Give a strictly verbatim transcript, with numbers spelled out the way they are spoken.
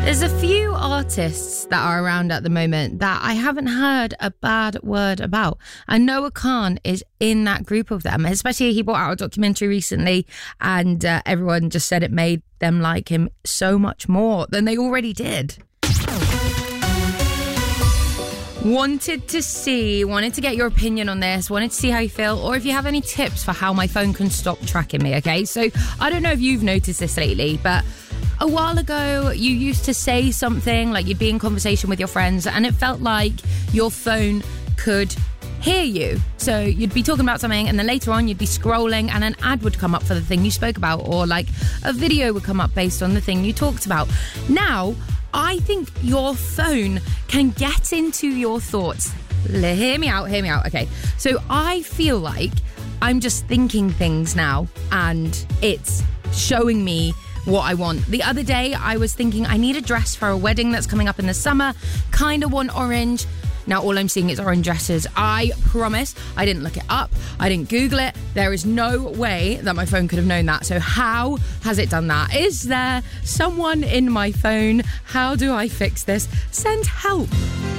There's a few artists that are around at the moment that I haven't heard a bad word about. And Noah Kahan is in that group of them, especially he brought out a documentary recently and uh, everyone just said it made them like him so much more than they already did. Wanted to see, wanted to get your opinion on this, wanted to see how you feel, or if you have any tips for how my phone can stop tracking me, okay? So I don't know if you've noticed this lately, but a while ago, you used to say something, like you'd be in conversation with your friends, and it felt like your phone could hear you. So you'd be talking about something, and then later on, you'd be scrolling, and an ad would come up for the thing you spoke about, or like a video would come up based on the thing you talked about. Now, I think your phone can get into your thoughts. Hear me out, hear me out. Okay, so I feel like I'm just thinking things now, and it's showing me what I want. The other day, I was thinking I need a dress for a wedding that's coming up in the summer. Kind of want orange. Now all I'm seeing is orange dresses. I promise I didn't look it up. I didn't Google it. There is no way that my phone could have known that. So how has it done that? Is there someone in my phone? How do I fix this? Send help.